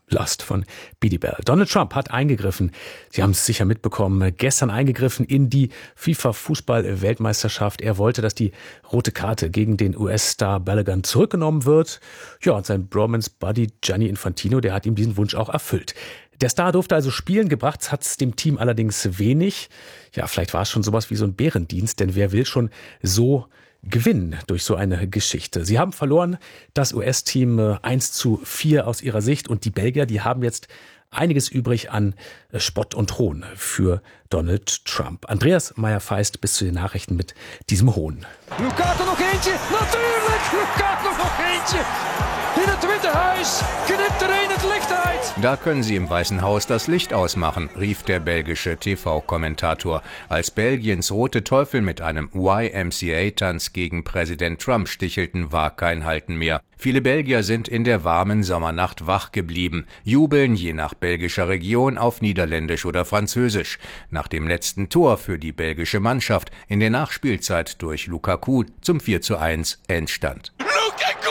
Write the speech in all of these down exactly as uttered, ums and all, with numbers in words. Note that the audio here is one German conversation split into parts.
Lust von Beatty Bell. Donald Trump hat eingegriffen, Sie haben es sicher mitbekommen, gestern eingegriffen in die FIFA-Fußball-Weltmeisterschaft. Er wollte, dass die rote Karte gegen den U S-Star Balogun zurückgenommen wird. Ja, und sein Bromance-Buddy Gianni Infantino, der hat ihm diesen Wunsch auch erfüllt. Der Star durfte also spielen, gebracht hat es dem Team allerdings wenig. Ja, vielleicht war es schon sowas wie so ein Bärendienst, denn wer will schon so gewinnen durch so eine Geschichte. Sie haben verloren, das U S-Team eins zu vier aus ihrer Sicht, und die Belgier, die haben jetzt einiges übrig an Spott und Hohn für Donald Trump. Andreas Meyer-Feist bis zu den Nachrichten mit diesem Hohn. Lukaku noch eentje, natuurlijk! Lukaku noch eentje! In het Witte Huis knippt er een het Licht uit. Da können Sie im Weißen Haus das Licht ausmachen, rief der belgische T V-Kommentator, als Belgiens Rote Teufel mit einem Y M C A-Tanz gegen Präsident Trump stichelten, war kein Halten mehr. Viele Belgier sind in der warmen Sommernacht wach geblieben, jubeln je nach belgischer Region auf Niederländisch oder Französisch. Nach dem letzten Tor für die belgische Mannschaft in der Nachspielzeit durch Lukaku zum vier zu eins Endstand. Lukaku!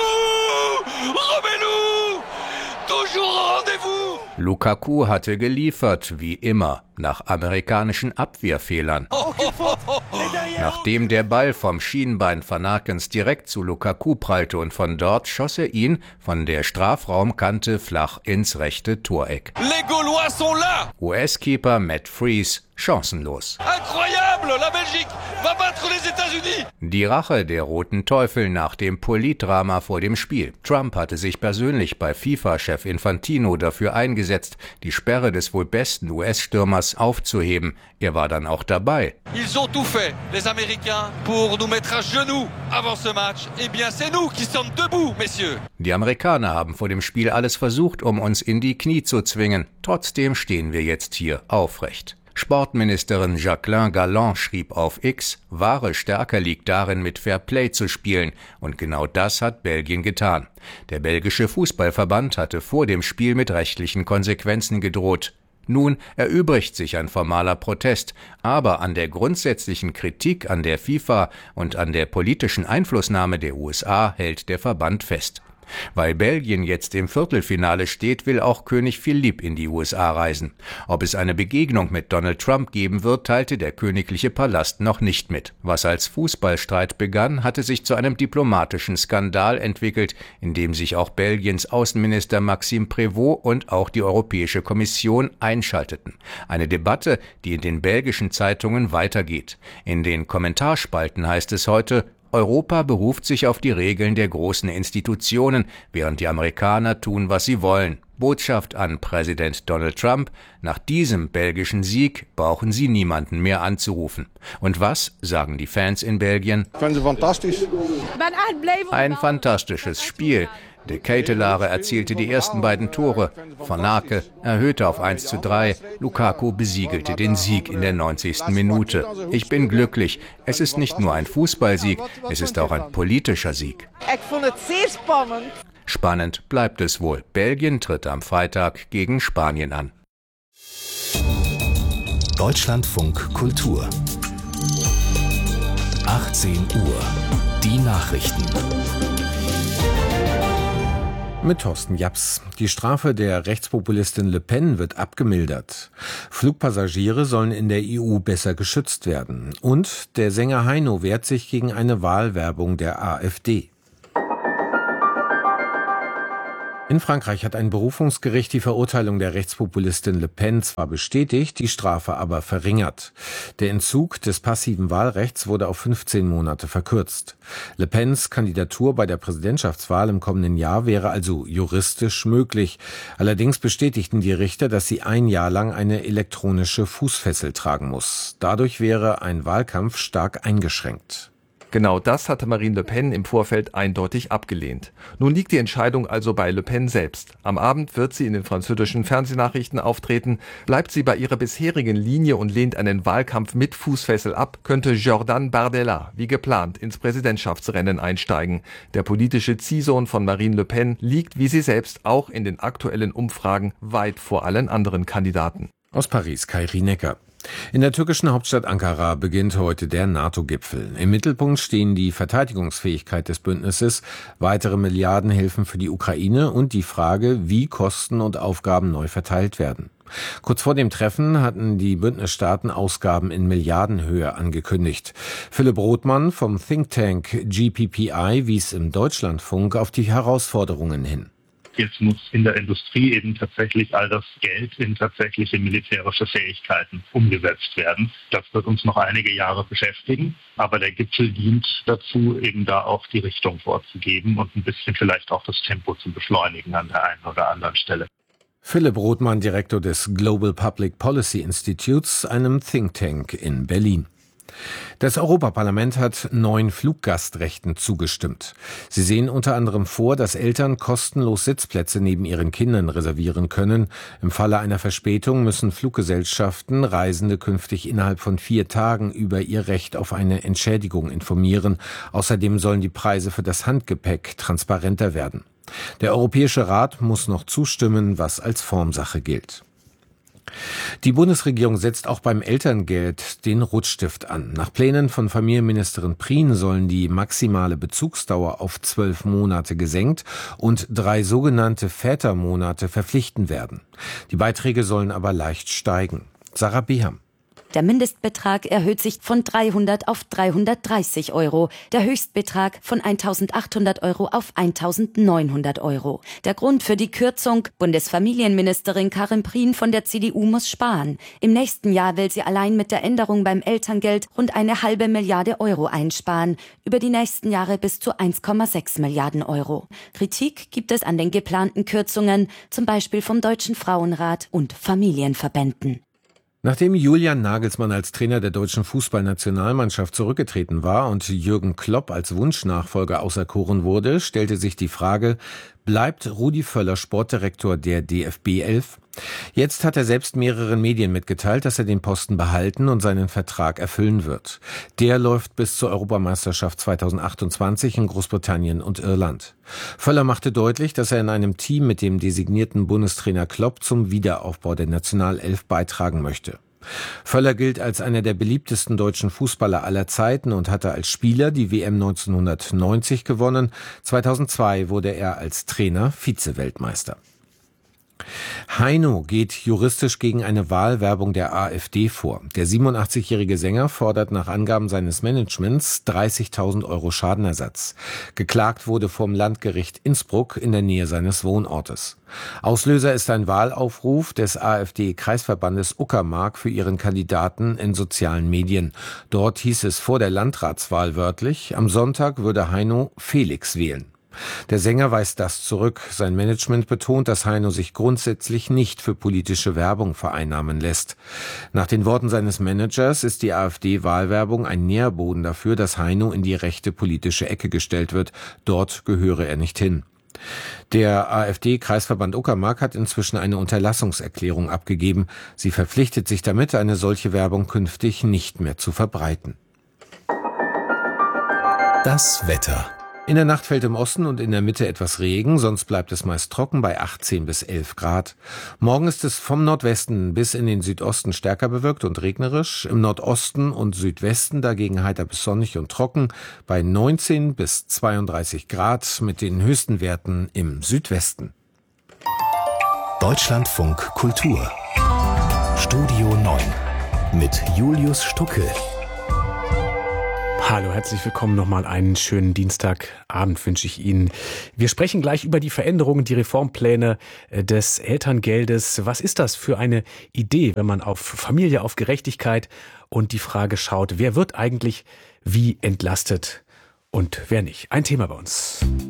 Romelu! Toujours rendezvous! Lukaku hatte geliefert, wie immer, nach amerikanischen Abwehrfehlern. Nachdem der Ball vom Schienbein Van Akens direkt zu Lukaku prallte und von dort schoss er ihn von der Strafraumkante flach ins rechte Toreck. Les Gaulois sont là! U S-Keeper Matt Freese chancenlos. Incroyable! La Belgique va battre les États-Unis! Die Rache der Roten Teufel nach dem Politdrama vor dem Spiel. Trump hatte sich persönlich bei FIFA-Chef Infantino dafür eingesetzt, die Sperre des wohl besten U S-Stürmers aufzuheben. Er war dann auch dabei. Ils ont tout fait, les Américains, pour nous mettre à genoux avant ce match. Eh bien, c'est nous qui sommes debout, messieurs. Die Amerikaner haben vor dem Spiel alles versucht, um uns in die Knie zu zwingen. Trotzdem stehen wir jetzt hier aufrecht. Sportministerin Jacqueline Galland schrieb auf X, wahre Stärke liegt darin, mit Fair Play zu spielen. Und genau das hat Belgien getan. Der belgische Fußballverband hatte vor dem Spiel mit rechtlichen Konsequenzen gedroht. Nun erübrigt sich ein formaler Protest, aber an der grundsätzlichen Kritik an der FIFA und an der politischen Einflussnahme der U S A hält der Verband fest. Weil Belgien jetzt im Viertelfinale steht, will auch König Philipp in die U S A reisen. Ob es eine Begegnung mit Donald Trump geben wird, teilte der königliche Palast noch nicht mit. Was als Fußballstreit begann, hatte sich zu einem diplomatischen Skandal entwickelt, in dem sich auch Belgiens Außenminister Maxime Prévost und auch die Europäische Kommission einschalteten. Eine Debatte, die in den belgischen Zeitungen weitergeht. In den Kommentarspalten heißt es heute: Europa beruft sich auf die Regeln der großen Institutionen, während die Amerikaner tun, was sie wollen. Botschaft an Präsident Donald Trump: Nach diesem belgischen Sieg brauchen Sie niemanden mehr anzurufen. Und was sagen die Fans in Belgien? Fantastisch. Ein fantastisches Spiel. De Ketelaere erzielte die ersten beiden Tore. Van Aken erhöhte auf eins zu drei. Lukaku besiegelte den Sieg in der neunzigsten Minute. Ich bin glücklich. Es ist nicht nur ein Fußballsieg, es ist auch ein politischer Sieg. Ich fand es sehr spannend. Spannend bleibt es wohl. Belgien tritt am Freitag gegen Spanien an. Deutschlandfunk Kultur. achtzehn Uhr. Die Nachrichten. Mit Thorsten Japs. Die Strafe der Rechtspopulistin Le Pen wird abgemildert. Flugpassagiere sollen in der E U besser geschützt werden. Und der Sänger Heino wehrt sich gegen eine Wahlwerbung der AfD. In Frankreich hat ein Berufungsgericht die Verurteilung der Rechtspopulistin Le Pen zwar bestätigt, die Strafe aber verringert. Der Entzug des passiven Wahlrechts wurde auf fünfzehn Monate verkürzt. Le Pens Kandidatur bei der Präsidentschaftswahl im kommenden Jahr wäre also juristisch möglich. Allerdings bestätigten die Richter, dass sie ein Jahr lang eine elektronische Fußfessel tragen muss. Dadurch wäre ein Wahlkampf stark eingeschränkt. Genau das hatte Marine Le Pen im Vorfeld eindeutig abgelehnt. Nun liegt die Entscheidung also bei Le Pen selbst. Am Abend wird sie in den französischen Fernsehnachrichten auftreten. Bleibt sie bei ihrer bisherigen Linie und lehnt einen Wahlkampf mit Fußfessel ab, könnte Jordan Bardella wie geplant ins Präsidentschaftsrennen einsteigen. Der politische Ziehsohn von Marine Le Pen liegt, wie sie selbst, auch in den aktuellen Umfragen weit vor allen anderen Kandidaten. Aus Paris, Kai Rienecker. In der türkischen Hauptstadt Ankara beginnt heute der NATO-Gipfel. Im Mittelpunkt stehen die Verteidigungsfähigkeit des Bündnisses, weitere Milliardenhilfen für die Ukraine und die Frage, wie Kosten und Aufgaben neu verteilt werden. Kurz vor dem Treffen hatten die Bündnisstaaten Ausgaben in Milliardenhöhe angekündigt. Philipp Rothmann vom Think Tank G P P I wies im Deutschlandfunk auf die Herausforderungen hin. Jetzt muss in der Industrie eben tatsächlich all das Geld in tatsächliche militärische Fähigkeiten umgesetzt werden. Das wird uns noch einige Jahre beschäftigen, aber der Gipfel dient dazu, eben da auch die Richtung vorzugeben und ein bisschen vielleicht auch das Tempo zu beschleunigen an der einen oder anderen Stelle. Philipp Rothmann, Direktor des Global Public Policy Institutes, einem Think Tank in Berlin. Das Europaparlament hat neuen Fluggastrechten zugestimmt. Sie sehen unter anderem vor, dass Eltern kostenlos Sitzplätze neben ihren Kindern reservieren können. Im Falle einer Verspätung müssen Fluggesellschaften Reisende künftig innerhalb von vier Tagen über ihr Recht auf eine Entschädigung informieren. Außerdem sollen die Preise für das Handgepäck transparenter werden. Der Europäische Rat muss noch zustimmen, was als Formsache gilt. Die Bundesregierung setzt auch beim Elterngeld den Rotstift an. Nach Plänen von Familienministerin Prien sollen die maximale Bezugsdauer auf zwölf Monate gesenkt und drei sogenannte Vätermonate verpflichtend werden. Die Beiträge sollen aber leicht steigen. Sarah Beham. Der Mindestbetrag erhöht sich von dreihundert auf dreihundertdreißig Euro, der Höchstbetrag von eintausendachthundert Euro auf eintausendneunhundert Euro. Der Grund für die Kürzung: Bundesfamilienministerin Karin Prien von der C D U muss sparen. Im nächsten Jahr will sie allein mit der Änderung beim Elterngeld rund eine halbe Milliarde Euro einsparen, über die nächsten Jahre bis zu eins Komma sechs Milliarden Euro. Kritik gibt es an den geplanten Kürzungen, zum Beispiel vom Deutschen Frauenrat und Familienverbänden. Nachdem Julian Nagelsmann als Trainer der deutschen Fußballnationalmannschaft zurückgetreten war und Jürgen Klopp als Wunschnachfolger auserkoren wurde, stellte sich die Frage: Bleibt Rudi Völler Sportdirektor der D F B elf? Jetzt hat er selbst mehreren Medien mitgeteilt, dass er den Posten behalten und seinen Vertrag erfüllen wird. Der läuft bis zur Europameisterschaft zweitausendachtundzwanzig in Großbritannien und Irland. Völler machte deutlich, dass er in einem Team mit dem designierten Bundestrainer Klopp zum Wiederaufbau der Nationalelf beitragen möchte. Völler gilt als einer der beliebtesten deutschen Fußballer aller Zeiten und hatte als Spieler die W M neunzehnhundertneunzig gewonnen. zweitausendzwei wurde er als Trainer Vize-Weltmeister. Heino geht juristisch gegen eine Wahlwerbung der AfD vor. Der siebenundachtzigjährige Sänger fordert nach Angaben seines Managements dreißigtausend Euro Schadenersatz. Geklagt wurde vom Landgericht Innsbruck in der Nähe seines Wohnortes. Auslöser ist ein Wahlaufruf des AfD-Kreisverbandes Uckermark für ihren Kandidaten in sozialen Medien. Dort hieß es vor der Landratswahl wörtlich: Am Sonntag würde Heino Felix wählen. Der Sänger weist das zurück. Sein Management betont, dass Heino sich grundsätzlich nicht für politische Werbung vereinnahmen lässt. Nach den Worten seines Managers ist die AfD-Wahlwerbung ein Nährboden dafür, dass Heino in die rechte politische Ecke gestellt wird. Dort gehöre er nicht hin. Der AfD-Kreisverband Uckermark hat inzwischen eine Unterlassungserklärung abgegeben. Sie verpflichtet sich damit, eine solche Werbung künftig nicht mehr zu verbreiten. Das Wetter. In der Nacht fällt im Osten und in der Mitte etwas Regen, sonst bleibt es meist trocken bei achtzehn bis elf Grad. Morgen ist es vom Nordwesten bis in den Südosten stärker bewölkt und regnerisch. Im Nordosten und Südwesten dagegen heiter bis sonnig und trocken bei neunzehn bis zweiunddreißig Grad mit den höchsten Werten im Südwesten. Deutschlandfunk Kultur. Studio neun mit Julius Stucke. Hallo, herzlich willkommen. Nochmal einen schönen Dienstagabend wünsche ich Ihnen. Wir sprechen gleich über die Veränderungen, die Reformpläne des Elterngeldes. Was ist das für eine Idee, wenn man auf Familie, auf Gerechtigkeit und die Frage schaut, wer wird eigentlich wie entlastet und wer nicht? Ein Thema bei uns.